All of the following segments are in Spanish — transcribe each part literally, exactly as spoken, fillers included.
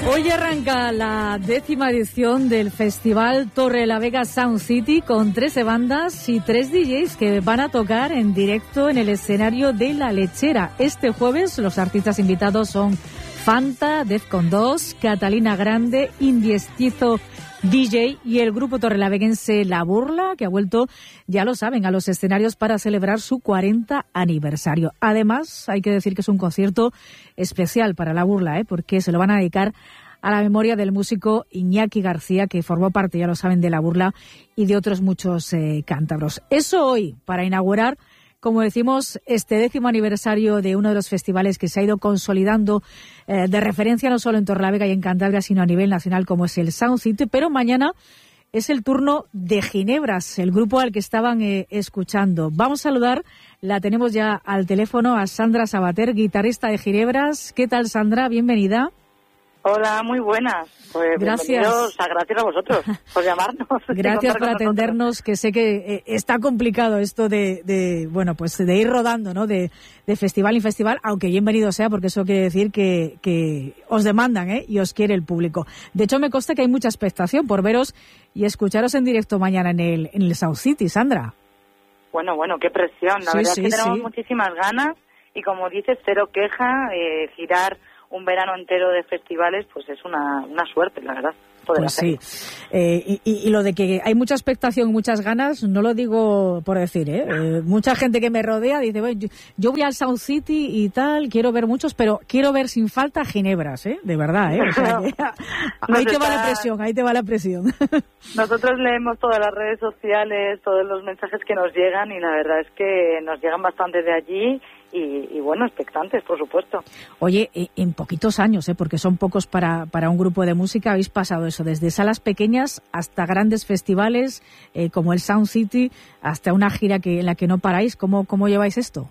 Hoy arranca la décima edición del Festival Torrelavega Sound City con trece bandas y tres D Js que van a tocar en directo en el escenario de La Lechera. Este jueves los artistas invitados son Fanta, Defcon dos, Catalina Grande, Indiestizo D J y el grupo torrelaveguense La Burla, que ha vuelto, ya lo saben, a los escenarios para celebrar su cuarenta aniversario. Además, hay que decir que es un concierto especial para La Burla, ¿eh? porque se lo van a dedicar a la memoria del músico Iñaki García, que formó parte, ya lo saben, de La Burla y de otros muchos eh, cántabros. Eso hoy, para inaugurar, como decimos, este décimo aniversario de uno de los festivales que se ha ido consolidando eh, de referencia no solo en Torrelavega y en Cantabria, sino a nivel nacional, como es el Sound City. Pero mañana es el turno de Ginebras, el grupo al que estaban eh, escuchando. Vamos a saludar, la tenemos ya al teléfono, a Sandra Sabater, guitarrista de Ginebras. ¿Qué tal, Sandra? Bienvenida. Hola, muy buenas. Pues gracias. A, gracias a vosotros por llamarnos. Gracias por atendernos, que sé que eh, está complicado esto de, de, bueno, pues de ir rodando, ¿no? De, de festival en festival, aunque bienvenido sea, porque eso quiere decir que, que os demandan, ¿eh? Y os quiere el público. De hecho, me consta que hay mucha expectación por veros y escucharos en directo mañana en el, en el Sound City, Sandra. Bueno, bueno, qué presión. La sí, verdad sí, es que tenemos sí. muchísimas ganas y, como dices, cero queja, eh, girar un verano entero de festivales, pues es una, una suerte, la verdad. Pues sí. Eh, y, y lo de que hay mucha expectación y muchas ganas, no lo digo por decir, ¿eh? eh mucha gente que me rodea dice, bueno, yo, yo voy al Sound City y tal, quiero ver muchos, pero quiero ver sin falta Ginebras, ¿eh? De verdad, ¿eh? O sea, que, ahí te va la presión, ahí te va la presión. Nosotros leemos todas las redes sociales, todos los mensajes que nos llegan y la verdad es que nos llegan bastante de allí. Y, y bueno, expectantes, por supuesto. Oye, en poquitos años, ¿eh? porque son pocos para, para un grupo de música, habéis pasado eso, desde salas pequeñas hasta grandes festivales eh, como el Sound City, hasta una gira que en la que no paráis. ¿Cómo, cómo lleváis esto?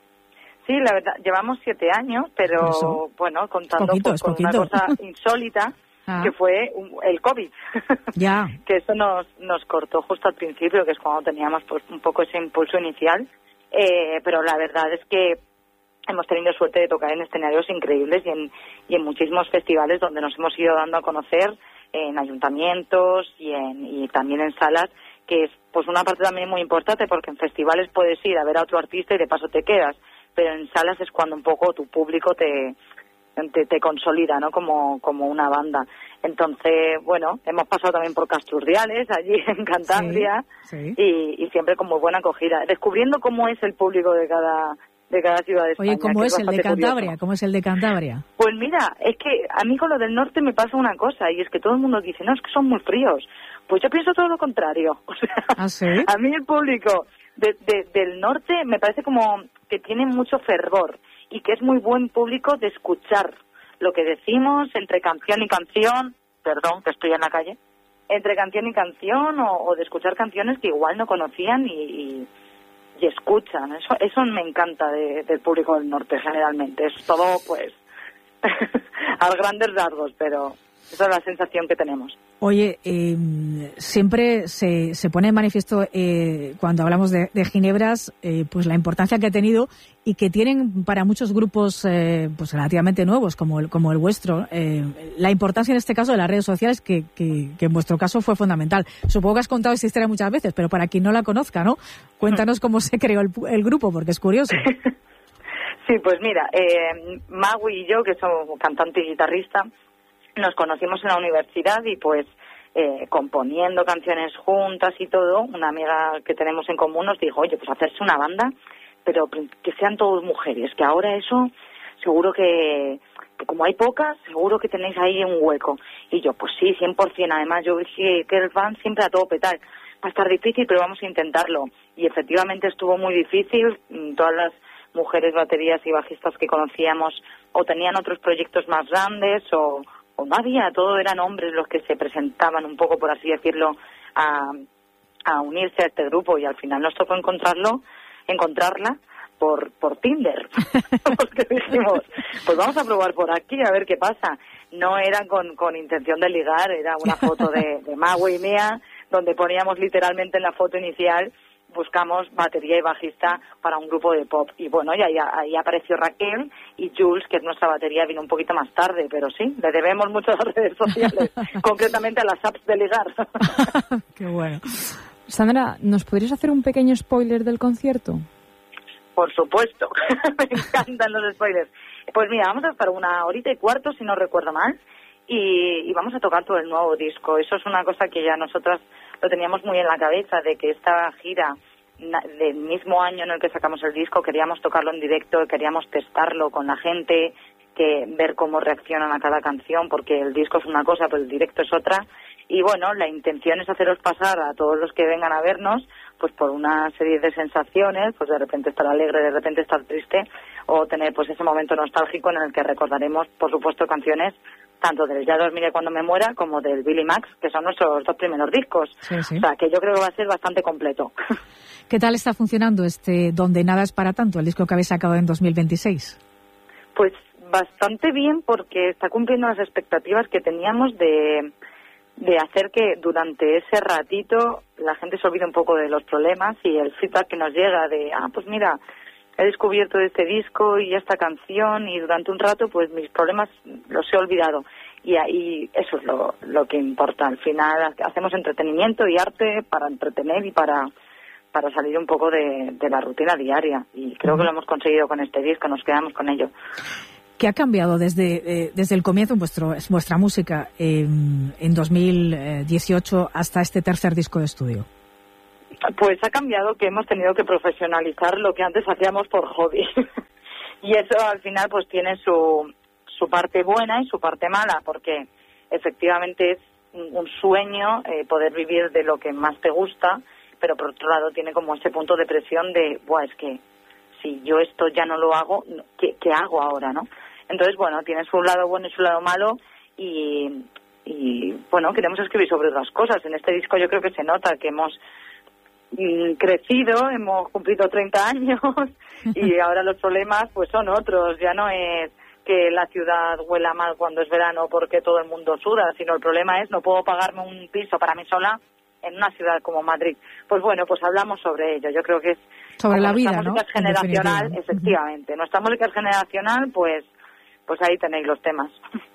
Sí, la verdad, llevamos siete años, pero eso, bueno, contando poquito, pues, con poquito. una cosa insólita, ah. que fue un, el COVID. Ya. Que eso nos, nos cortó justo al principio, que es cuando teníamos pues un poco ese impulso inicial. Eh, pero la verdad es que hemos tenido suerte de tocar en escenarios increíbles y en, y en muchísimos festivales donde nos hemos ido dando a conocer, en ayuntamientos y, en, y también en salas, que es pues una parte también muy importante, porque en festivales puedes ir a ver a otro artista y de paso te quedas, pero en salas es cuando un poco tu público te, te, te consolida, ¿no? Como, como una banda. Entonces, bueno, hemos pasado también por Casturdiales, allí en Cantabria, sí, sí. Y, y siempre con muy buena acogida, descubriendo cómo es el público de cada de cada ciudad de España. Oye, ¿cómo es, es el de Cantabria? Curioso. ¿Cómo es el de Cantabria? Pues mira, es que a mí con lo del norte me pasa una cosa, y es que todo el mundo dice, no, es que son muy fríos. Pues yo pienso todo lo contrario. O sea, ¿ah, sí? A mí el público de, de, del norte me parece como que tiene mucho fervor y que es muy buen público de escuchar lo que decimos entre canción y canción, perdón, que estoy en la calle, entre canción y canción, o, o de escuchar canciones que igual no conocían y, y, y escuchan. Eso eso me encanta de, del público del norte generalmente. Es todo, pues, a grandes rasgos, pero esa es la sensación que tenemos. Oye, eh, siempre se, se pone en manifiesto eh, cuando hablamos de, de Ginebras, eh, pues la importancia que ha tenido y que tienen para muchos grupos eh, pues relativamente nuevos como el, como el vuestro, eh, la importancia en este caso de las redes sociales, que, que, que en vuestro caso fue fundamental. Supongo que has contado esta historia muchas veces, pero para quien no la conozca, ¿no? Cuéntanos cómo se creó el, el grupo, porque es curioso. Sí, pues mira, eh, Magui y yo, que somos cantante y guitarrista, nos conocimos en la universidad y pues eh, componiendo canciones juntas y todo, una amiga que tenemos en común nos dijo, oye, pues hacerse una banda, pero que sean todas mujeres, que ahora eso seguro que, que como hay pocas, seguro que tenéis ahí un hueco. Y yo, pues sí, cien por ciento, además yo dije que el van siempre a tope, tal, va a estar difícil, pero vamos a intentarlo. Y efectivamente estuvo muy difícil, todas las mujeres baterías y bajistas que conocíamos o tenían otros proyectos más grandes o o no había, todo eran hombres los que se presentaban un poco, por así decirlo, a, a unirse a este grupo, y al final nos tocó encontrarlo, encontrarla por por Tinder. Porque dijimos, pues vamos a probar por aquí a ver qué pasa. No era con, con intención de ligar, era una foto de, de Mago y mía, donde poníamos literalmente en la foto inicial, buscamos batería y bajista para un grupo de pop. Y bueno, y ahí, ahí apareció Raquel, y Jules, que es nuestra batería, vino un poquito más tarde, pero sí, le debemos mucho a las redes sociales, concretamente a las apps de ligar. Qué bueno. Sandra, ¿nos podrías hacer un pequeño spoiler del concierto? Por supuesto, me encantan los spoilers. Pues mira, vamos a estar una horita y cuarto, si no recuerdo mal, y, y vamos a tocar todo el nuevo disco. Eso es una cosa que ya nosotras lo teníamos muy en la cabeza, de que esta gira del mismo año en el que sacamos el disco queríamos tocarlo en directo, queríamos testarlo con la gente, que ver cómo reaccionan a cada canción, porque el disco es una cosa pero el directo es otra. Y bueno, la intención es haceros pasar a todos los que vengan a vernos pues por una serie de sensaciones, pues de repente estar alegre, de repente estar triste, o tener pues ese momento nostálgico en el que recordaremos, por supuesto, canciones tanto del Ya dormiré cuando me muera como del Billy Max, que son nuestros dos primeros discos. Sí, sí. O sea, que yo creo que va a ser bastante completo. ¿Qué tal está funcionando este Donde nada es para tanto, el disco que habéis sacado en dos mil veintiséis? Pues bastante bien, porque está cumpliendo las expectativas que teníamos de... de hacer que durante ese ratito la gente se olvide un poco de los problemas, y el feedback que nos llega de, ah, pues mira, he descubierto este disco y esta canción, y durante un rato pues mis problemas los he olvidado. Y ahí eso es lo, lo que importa. Al final hacemos entretenimiento y arte para entretener y para, para salir un poco de, de la rutina diaria. Y creo que lo hemos conseguido con este disco, nos quedamos con ello. ¿Qué ha cambiado desde, eh, desde el comienzo en vuestro, vuestra música eh, en dos mil dieciocho hasta este tercer disco de estudio? Pues ha cambiado que hemos tenido que profesionalizar lo que antes hacíamos por hobby. Y eso al final pues tiene su, su parte buena y su parte mala, porque efectivamente es un, un sueño eh, poder vivir de lo que más te gusta, pero por otro lado tiene como ese punto de presión de, buah, es que si yo esto ya no lo hago, ¿qué, qué hago ahora, no? Entonces, bueno, tiene su lado bueno y su lado malo, y, y, bueno, queremos escribir sobre otras cosas. En este disco yo creo que se nota que hemos mm, crecido, hemos cumplido treinta años, y ahora los problemas pues son otros. Ya no es que la ciudad huela mal cuando es verano porque todo el mundo suda, sino el problema es no puedo pagarme un piso para mí sola en una ciudad como Madrid. Pues bueno, pues hablamos sobre ello. Yo creo que es sobre la vida, ¿no? Nuestra música es generacional, efectivamente. Uh-huh. Nuestra música es generacional, pues pues ahí tenéis los temas.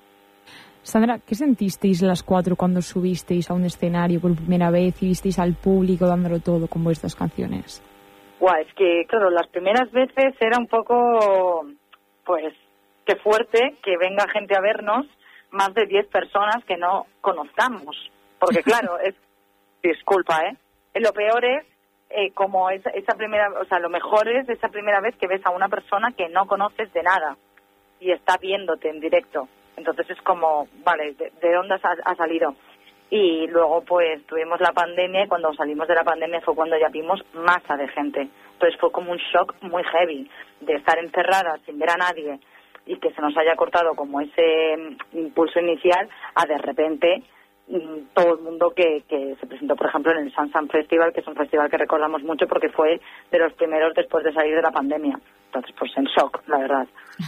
Sandra, ¿qué sentisteis las cuatro cuando subisteis a un escenario por primera vez y visteis al público dándolo todo con vuestras canciones? Guau, es que, claro, las primeras veces era un poco, pues, qué fuerte que venga gente a vernos, más de diez personas que no conozcamos. Porque, claro, es, disculpa, ¿eh? Lo peor es, eh, como esa, esa primera, o sea, lo mejor es esa primera vez que ves a una persona que no conoces de nada y está viéndote en directo. Entonces es como, vale, ¿de, de dónde ha, ha salido? Y luego pues tuvimos la pandemia, y cuando salimos de la pandemia fue cuando ya vimos masa de gente. Entonces fue como un shock muy heavy de estar encerradas sin ver a nadie y que se nos haya cortado como ese impulso inicial a de repente todo el mundo que, que se presentó, por ejemplo, en el San San Festival, que es un festival que recordamos mucho porque fue de los primeros después de salir de la pandemia. Entonces, pues en shock, la verdad.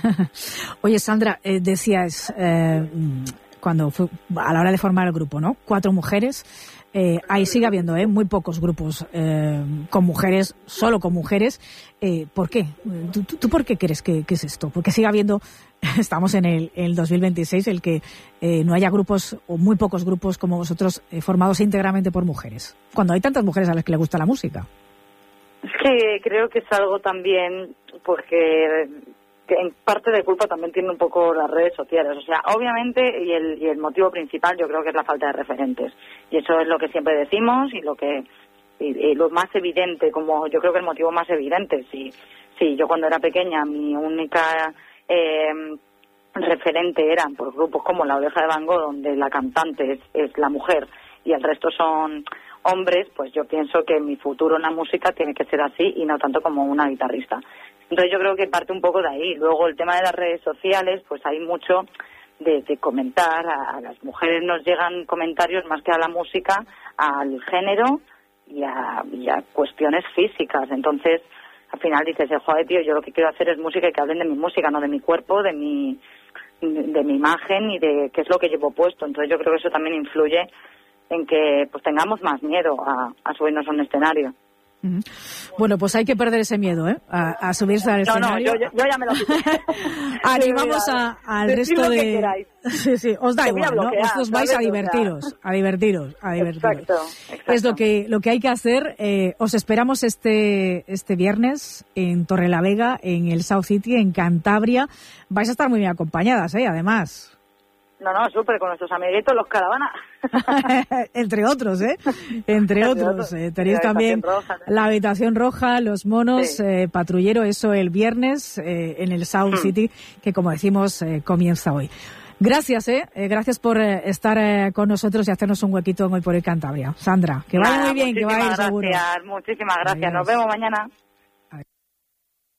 Oye, Sandra, eh, decías, eh, cuando fue, a la hora de formar el grupo, ¿no? Cuatro mujeres. Eh, ahí sigue habiendo eh, muy pocos grupos eh, con mujeres, solo con mujeres. Eh, ¿Por qué? ¿Tú, tú, ¿Tú por qué crees que, que es esto? Porque sigue habiendo, estamos en el, en el dos mil veintiséis, el que eh, no haya grupos o muy pocos grupos como vosotros eh, formados íntegramente por mujeres, cuando hay tantas mujeres a las que les gusta la música. Es que creo que es algo también porque que en parte de culpa también tiene un poco las redes sociales. O sea, obviamente, y el, y el motivo principal yo creo que es la falta de referentes. Y eso es lo que siempre decimos y lo que y, y lo más evidente, como yo creo que el motivo más evidente. Sí, sí, yo cuando era pequeña mi única eh, referente eran por grupos como La Oveja de Van Gogh, donde la cantante es, es la mujer y el resto son hombres, pues yo pienso que mi futuro en la música tiene que ser así y no tanto como una guitarrista. Entonces yo creo que parte un poco de ahí. Luego el tema de las redes sociales, pues hay mucho de, de comentar. A, a las mujeres nos llegan comentarios más que a la música, al género y a, y a cuestiones físicas. Entonces al final dices, joder, tío, yo lo que quiero hacer es música y que hablen de mi música, no de mi cuerpo, de mi, de mi imagen y de qué es lo que llevo puesto. Entonces yo creo que eso también influye en que pues tengamos más miedo a, a subirnos a un escenario. Uh-huh. Bueno, pues hay que perder ese miedo, ¿eh? A, a subirse al no, escenario. No, yo, yo ya me lo quité. Animamos a, al Decid resto de... Sí, sí, os da Te igual, bloquear, ¿no? Vosotros vais a ¿sabes? divertiros, o sea... a divertiros, a divertiros. Exacto, exacto. Es lo que, lo que hay que hacer. Eh, os esperamos este, este viernes en Torrelavega, en el South City, en Cantabria. Vais a estar muy bien acompañadas, ¿eh? Además. No, no, súper, con nuestros amiguitos, los Caravanas. Entre otros, ¿eh? Entre otros. Eh, tenéis la también roja, ¿no? La habitación roja, los monos, sí. eh, patrullero, eso el viernes eh, en el South hmm. City, que como decimos, eh, comienza hoy. Gracias, ¿eh? eh gracias por eh, estar eh, con nosotros y hacernos un huequito en Hoy por Hoy Cantabria. Sandra, que vaya Nada, muy bien, que vaya gracias, seguro. Muchísimas gracias, Adiós. Nos vemos mañana.